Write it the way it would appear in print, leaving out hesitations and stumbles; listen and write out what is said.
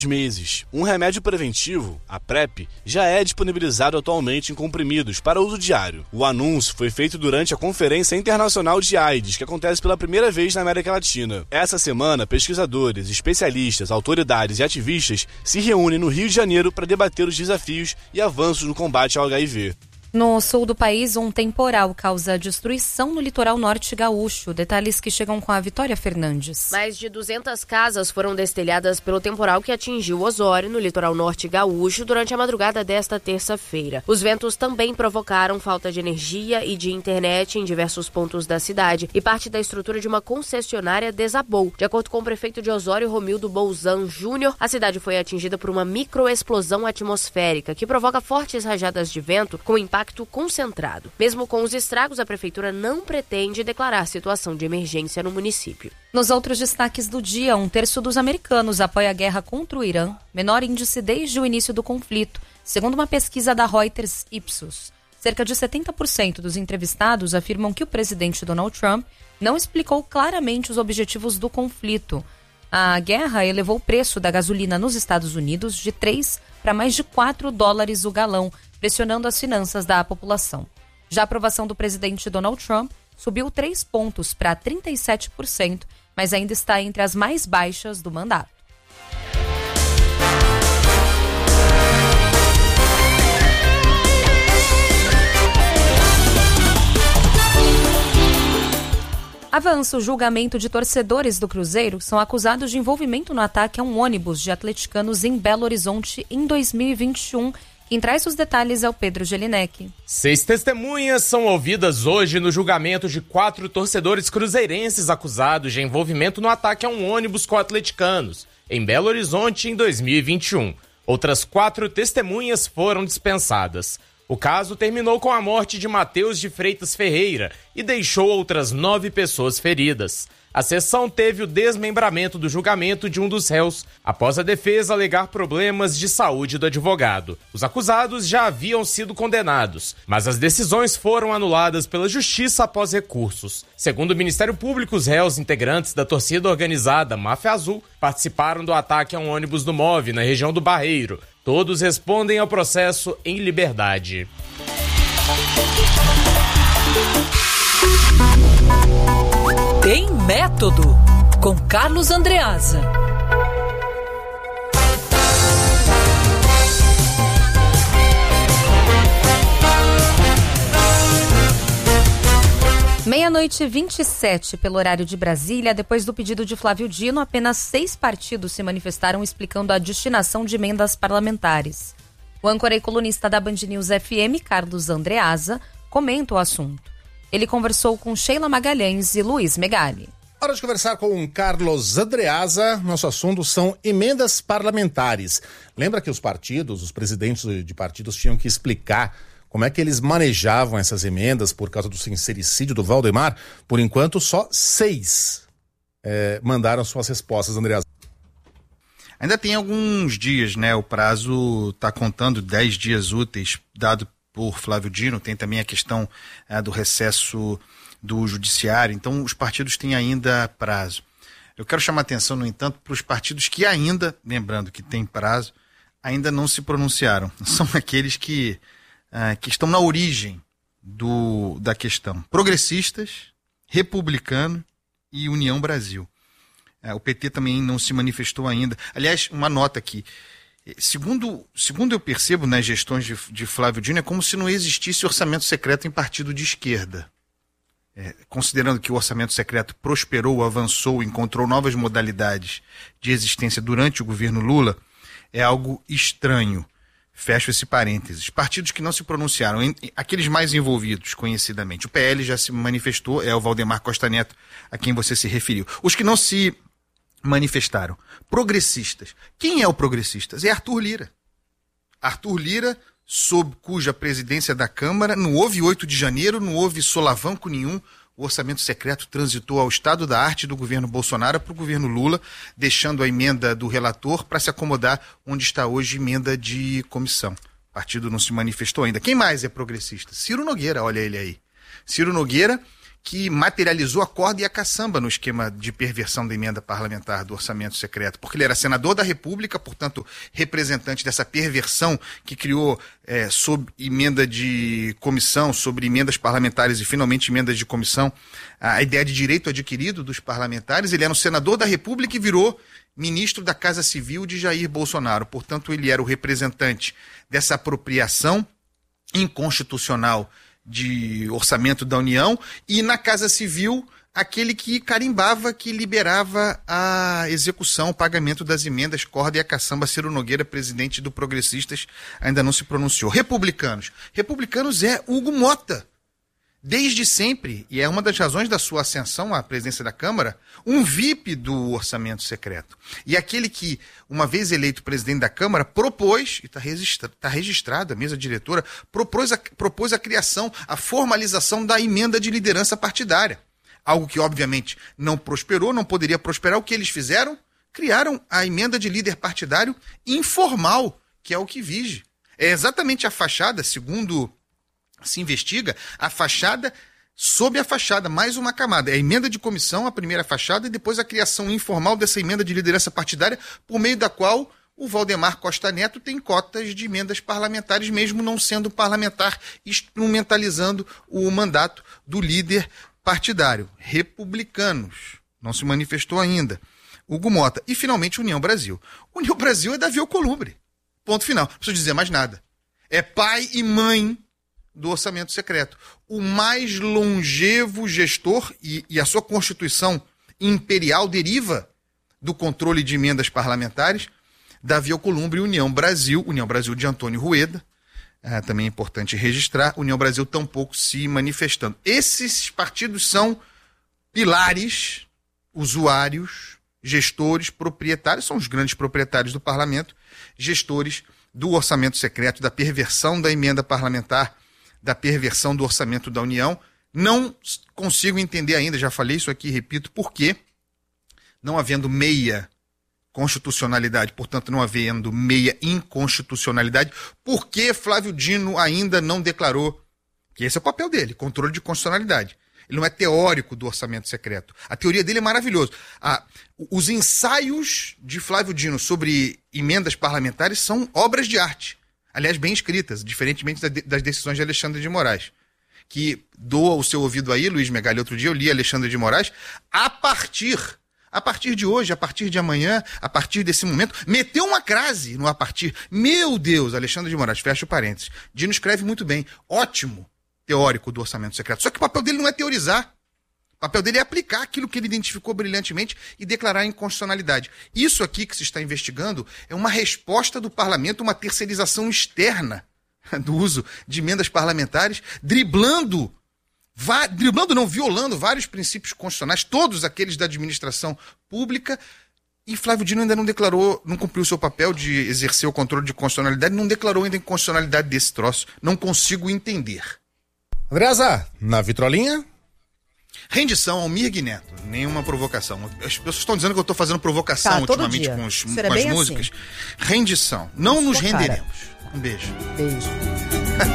meses. Um remédio preventivo, a PrEP, já é disponibilizado atualmente em comprimidos para uso diário. O anúncio foi feito durante a Conferência Internacional de AIDS, que acontece pela primeira vez na América Latina. Essa semana, pesquisadores, especialistas, autoridades e ativistas se reúnem no Rio de Janeiro para debater os desafios e avanços no combate ao HIV. No sul do país, um temporal causa destruição no litoral norte gaúcho. Detalhes que chegam com a Vitória Fernandes. Mais de 200 casas foram destelhadas pelo temporal que atingiu Osório, no litoral norte gaúcho, durante a madrugada desta terça-feira. Os ventos também provocaram falta de energia e de internet em diversos pontos da cidade e parte da estrutura de uma concessionária desabou. De acordo com o prefeito de Osório, Romildo Bolzan Júnior, a cidade foi atingida por uma microexplosão atmosférica que provoca fortes rajadas de vento com impacto concentrado. Mesmo com os estragos, a prefeitura não pretende declarar situação de emergência no município. Nos outros destaques do dia, 1/3 dos americanos apoia a guerra contra o Irã, menor índice desde o início do conflito, segundo uma pesquisa da Reuters Ipsos. Cerca de 70% dos entrevistados afirmam que o presidente Donald Trump não explicou claramente os objetivos do conflito. A guerra elevou o preço da gasolina nos Estados Unidos de 3 para mais de $4 o galão, pressionando as finanças da população. Já a aprovação do presidente Donald Trump subiu 3 pontos para 37%, mas ainda está entre as mais baixas do mandato. Avança o julgamento de torcedores do Cruzeiro que são acusados de envolvimento no ataque a um ônibus de atleticanos em Belo Horizonte em 2021. Quem traz os detalhes é o Pedro Gelinek. 6 testemunhas são ouvidas hoje no julgamento de 4 torcedores cruzeirenses acusados de envolvimento no ataque a um ônibus com atleticanos em Belo Horizonte em 2021. Outras 4 testemunhas foram dispensadas. O caso terminou com a morte de Matheus de Freitas Ferreira e deixou outras 9 pessoas feridas. A sessão teve o desmembramento do julgamento de um dos réus, após a defesa alegar problemas de saúde do advogado. Os acusados já haviam sido condenados, mas as decisões foram anuladas pela Justiça após recursos. Segundo o Ministério Público, os réus integrantes da torcida organizada Máfia Azul participaram do ataque a um ônibus do MOVE, na região do Barreiro. Todos respondem ao processo em liberdade. Tem Método, com Carlos Andreasa. Meia-noite 27 pelo horário de Brasília. Depois do pedido de Flávio Dino, apenas 6 partidos se manifestaram explicando a destinação de emendas parlamentares. O âncora e colunista da Band News FM, Carlos Andreasa, comenta o assunto. Ele conversou com Sheila Magalhães e Luiz Megali. Hora de conversar com Carlos Andreasa. Nosso assunto são emendas parlamentares. Lembra que os partidos, os presidentes de partidos tinham que explicar como é que eles manejavam essas emendas por causa do sincericídio do Valdemar? Por enquanto, só 6 mandaram suas respostas, Andreasa. Ainda tem alguns dias, né? O prazo está contando 10 dias úteis, dado por Flávio Dino. Tem também a questão do recesso do judiciário. Então, os partidos têm ainda prazo. Eu quero chamar atenção, no entanto, para os partidos que ainda, lembrando que tem prazo, ainda não se pronunciaram. São aqueles que estão na origem da questão. Progressistas, Republicano e União Brasil. O PT também não se manifestou ainda. Aliás, uma nota aqui. Segundo eu percebo nas gestões de Flávio Dino, é como se não existisse orçamento secreto em partido de esquerda. Considerando que o orçamento secreto prosperou, avançou, encontrou novas modalidades de existência durante o governo Lula, é algo estranho. Fecho esse parênteses. Partidos que não se pronunciaram, aqueles mais envolvidos, conhecidamente. O PL já se manifestou, é o Valdemar Costa Neto, a quem você se referiu. Os que não se manifestaram, progressistas. Quem é o progressistas? É Arthur Lira. Arthur Lira, sob cuja presidência da Câmara, não houve 8 de janeiro, não houve solavanco nenhum. O orçamento secreto transitou ao estado da arte do governo Bolsonaro para o governo Lula, deixando a emenda do relator para se acomodar onde está hoje emenda de comissão. O partido não se manifestou ainda. Quem mais é progressista? Ciro Nogueira, olha ele aí. Ciro Nogueira, que materializou a corda e a caçamba no esquema de perversão da emenda parlamentar do orçamento secreto, porque ele era senador da República, portanto, representante dessa perversão que criou sob emenda de comissão, sobre emendas parlamentares e finalmente emendas de comissão, a ideia de direito adquirido dos parlamentares. Ele era um senador da República e virou ministro da Casa Civil de Jair Bolsonaro. Portanto, ele era o representante dessa apropriação inconstitucional de orçamento da União, e na Casa Civil aquele que carimbava, que liberava a execução, o pagamento das emendas, corda e a caçamba. Ciro Nogueira, presidente do Progressistas, ainda não se pronunciou. Republicanos é Hugo Mota. Desde sempre, e é uma das razões da sua ascensão à presidência da Câmara, um VIP do orçamento secreto. E aquele que, uma vez eleito presidente da Câmara, propôs, e está registrado, a mesa diretora, propôs a criação, a formalização da emenda de liderança partidária. Algo que, obviamente, não prosperou, não poderia prosperar. O que eles fizeram? Criaram a emenda de líder partidário informal, que é o que vige. É exatamente a fachada, segundo se investiga, a fachada sob a fachada, mais uma camada. É a emenda de comissão, a primeira fachada, e depois a criação informal dessa emenda de liderança partidária, por meio da qual o Valdemar Costa Neto tem cotas de emendas parlamentares, mesmo não sendo parlamentar, instrumentalizando o mandato do líder partidário. Republicanos, não se manifestou ainda. Hugo Mota. E, finalmente, União Brasil. União Brasil é Davi Alcolumbre. Ponto final. Não preciso dizer mais nada. É pai e mãe do orçamento secreto. O mais longevo gestor, e a sua constituição imperial deriva do controle de emendas parlamentares, Davi Alcolumbre. União Brasil de Antônio Rueda, também é importante registrar, União Brasil tampouco se manifestando. Esses partidos são pilares, usuários, gestores, proprietários, são os grandes proprietários do parlamento, gestores do orçamento secreto, da perversão da emenda parlamentar, da perversão do orçamento da União. Não consigo entender ainda, já falei isso aqui, repito, por que, não havendo meia constitucionalidade, portanto não havendo meia inconstitucionalidade, por que Flávio Dino ainda não declarou que esse é o papel dele, controle de constitucionalidade. Ele não é teórico do orçamento secreto. A teoria dele é maravilhosa. Os ensaios de Flávio Dino sobre emendas parlamentares são obras de arte. Aliás, bem escritas, diferentemente das decisões de Alexandre de Moraes, que doa o seu ouvido aí, Luiz Megali. Outro dia eu li Alexandre de Moraes, a partir de hoje, a partir de amanhã, a partir desse momento, meteu uma crase no a partir. Meu Deus, Alexandre de Moraes, fecha o parênteses. Dino escreve muito bem, ótimo teórico do orçamento secreto. Só que o papel dele não é teorizar. O papel dele é aplicar aquilo que ele identificou brilhantemente e declarar inconstitucionalidade. Isso aqui que se está investigando é uma resposta do parlamento, uma terceirização externa do uso de emendas parlamentares, violando vários princípios constitucionais, todos aqueles da administração pública. E Flávio Dino ainda não declarou, não cumpriu o seu papel de exercer o controle de constitucionalidade, não declarou ainda a inconstitucionalidade desse troço. Não consigo entender. Andreasa, na vitrolinha? Rendição ao Mir Neto, nenhuma provocação. As pessoas estão dizendo que eu estou fazendo provocação ultimamente com as músicas. Assim? Rendição. Não nos renderemos. Um beijo. Beijo.